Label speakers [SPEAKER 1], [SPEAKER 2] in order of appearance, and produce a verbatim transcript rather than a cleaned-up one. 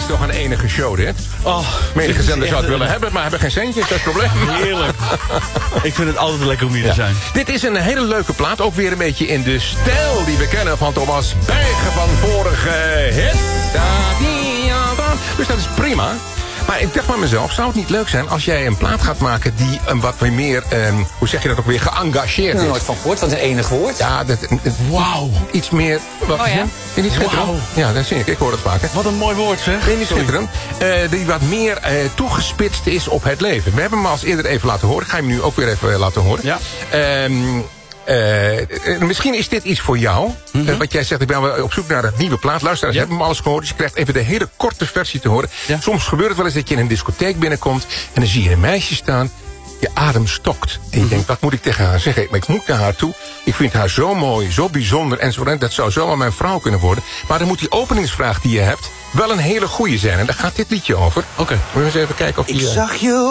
[SPEAKER 1] is toch een enige show, dit?
[SPEAKER 2] Oh,
[SPEAKER 1] Menige zender zou het willen hebben, maar hebben geen centjes, dat is het probleem.
[SPEAKER 2] Heerlijk. Ik vind het altijd lekker om hier
[SPEAKER 1] ja.
[SPEAKER 2] te zijn.
[SPEAKER 1] Dit is een hele leuke plaat, ook weer een beetje in de stijl die we kennen van Thomas Bergen van vorige hit. Dus dat is prima. Maar ik dacht bij mezelf, zou het niet leuk zijn als jij een plaat gaat maken die een wat meer, eh, hoe zeg je dat ook weer, geëngageerd is?
[SPEAKER 3] Ik heb er nooit van gehoord, wat een enig woord.
[SPEAKER 1] Ja, dat, wauw. Iets meer, wat
[SPEAKER 4] oh, ja?
[SPEAKER 1] Vind je niet schitterend?
[SPEAKER 2] Wow.
[SPEAKER 1] Ja, dat zie ik, ik hoor dat vaker.
[SPEAKER 2] Wat een mooi woord, zeg.
[SPEAKER 1] Vind je niet schitterend? Uh, die wat meer uh, toegespitst is op het leven. We hebben hem als eerder even laten horen. Ik ga hem nu ook weer even laten horen.
[SPEAKER 2] Ja.
[SPEAKER 1] Um, Uh, misschien is dit iets voor jou. Mm-hmm. uh, wat jij zegt, ik ben wel op zoek naar een nieuwe plaat. Luisteraars, ja. hebben hem alles gehoord. Dus je krijgt even de hele korte versie te horen. Ja. Soms gebeurt het wel eens dat je in een discotheek binnenkomt en dan zie je een meisje staan. Je adem stokt. En je mm-hmm. denkt, wat moet ik tegen haar zeggen? Maar ik moet naar haar toe. Ik vind haar zo mooi, zo bijzonder enzovoort. Dat zou zomaar mijn vrouw kunnen worden. Maar dan moet die openingsvraag die je hebt wel een hele goeie zijn. En daar gaat dit liedje over.
[SPEAKER 2] Oké. Okay.
[SPEAKER 1] Moet je eens even kijken of die...
[SPEAKER 3] Ik zag je